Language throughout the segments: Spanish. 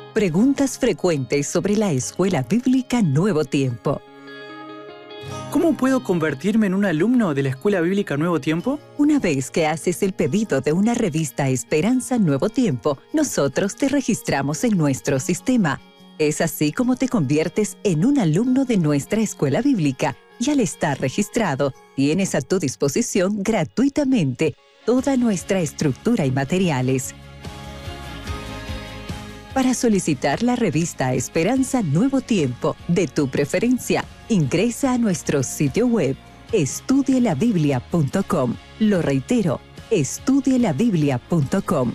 Preguntas frecuentes sobre la Escuela Bíblica Nuevo Tiempo. ¿Cómo puedo convertirme en un alumno de la Escuela Bíblica Nuevo Tiempo? Una vez que haces el pedido de una revista Esperanza Nuevo Tiempo, nosotros te registramos en nuestro sistema. Es así como te conviertes en un alumno de nuestra escuela bíblica y al estar registrado, tienes a tu disposición gratuitamente toda nuestra estructura y materiales. Para solicitar la revista Esperanza Nuevo Tiempo de tu preferencia, ingresa a nuestro sitio web estudielabiblia.com. Lo reitero, estudielabiblia.com.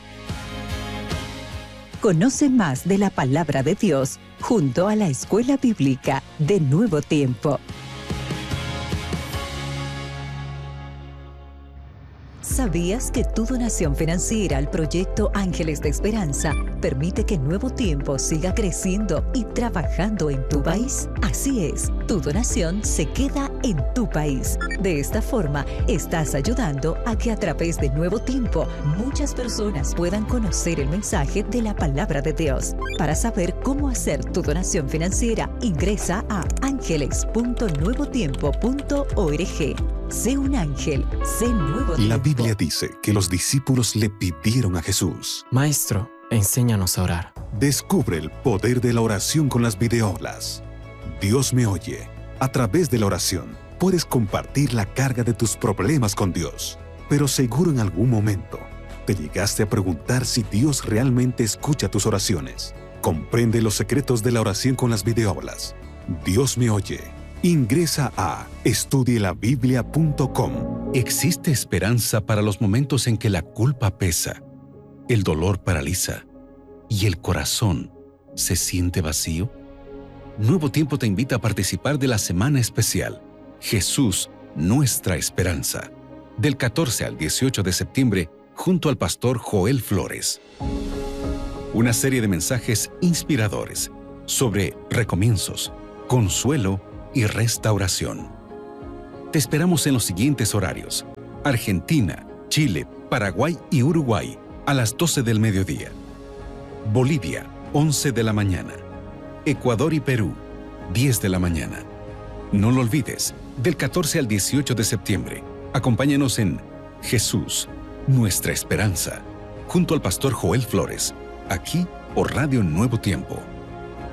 Conoce más de la Palabra de Dios junto a la Escuela Bíblica de Nuevo Tiempo. ¿Sabías que tu donación financiera al proyecto Ángeles de Esperanza permite que Nuevo Tiempo siga creciendo y trabajando en tu país? Así es, tu donación se queda en tu país. De esta forma, estás ayudando a que a través de Nuevo Tiempo muchas personas puedan conocer el mensaje de la Palabra de Dios. Para saber cómo hacer tu donación financiera, ingresa a ángeles.nuevotiempo.org. Sé un ángel, sé Nuevo Tiempo. La Biblia dice que los discípulos le pidieron a Jesús: Maestro, enséñanos a orar. Descubre el poder de la oración con las videoaulas. Dios me oye. A través de la oración, puedes compartir la carga de tus problemas con Dios. Pero seguro en algún momento, te llegaste a preguntar si Dios realmente escucha tus oraciones. Comprende los secretos de la oración con las videoaulas. Dios me oye. Ingresa a estudielabiblia.com. Existe esperanza para los momentos en que la culpa pesa, el dolor paraliza y el corazón se siente vacío. Nuevo Tiempo te invita a participar de la Semana Especial Jesús, nuestra esperanza, del 14 al 18 de septiembre, junto al pastor Joel Flores. Una serie de mensajes inspiradores sobre recomienzos, consuelo y restauración. Te esperamos en los siguientes horarios: Argentina, Chile, Paraguay y Uruguay a las 12 del mediodía. Bolivia, 11 de la mañana. Ecuador y Perú, 10 de la mañana. No lo olvides, del 14 al 18 de septiembre, acompáñanos en Jesús, nuestra esperanza, junto al pastor Joel Flores, aquí por Radio Nuevo Tiempo.